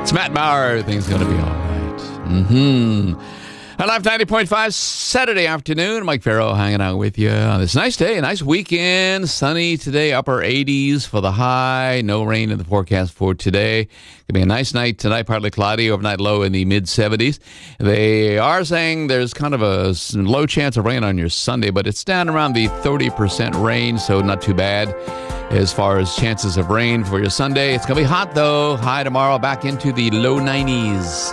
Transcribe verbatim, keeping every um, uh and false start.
It's Matt Bauer. Everything's going to be all right. Mm-hmm. I Live ninety point five, Saturday afternoon. Mike Farrow hanging out with you on this nice day, a nice weekend. Sunny today, upper eighties for the high. No rain in the forecast for today. It'll be a nice night tonight, partly cloudy, overnight low in the mid-seventies. They are saying there's kind of a low chance of rain on your Sunday, but it's down around the thirty percent range, so not too bad as far as chances of rain for your Sunday. It's going to be hot, though. High tomorrow, back into the low nineties.